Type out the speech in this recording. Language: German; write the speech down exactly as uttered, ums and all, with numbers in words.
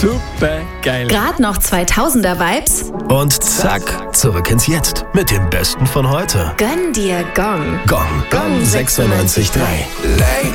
Super geil. Grad noch zweitausender Vibes? Und zack, zurück ins Jetzt mit dem Besten von heute. Gönn dir Gong. Gong, Gong sechsundneunzig Komma drei. Late